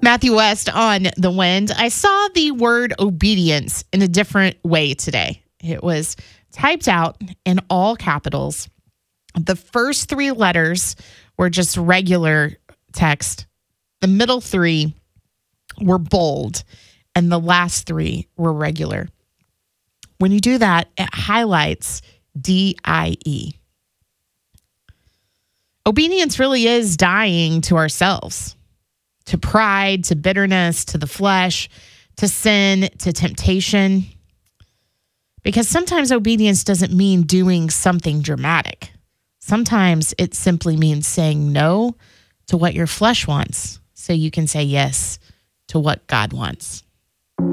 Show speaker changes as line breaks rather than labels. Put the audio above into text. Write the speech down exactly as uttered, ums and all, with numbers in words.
Matthew West on The Wind. I saw the word obedience in a different way today. It was typed out in all capitals. The first three letters were just regular text. The middle three were bold, and the last three were regular. When you do that, it highlights D I E. Obedience really is dying to ourselves, to pride, to bitterness, to the flesh, to sin, to temptation. Because sometimes obedience doesn't mean doing something dramatic. Sometimes it simply means saying no to what your flesh wants so you can say yes to what God wants.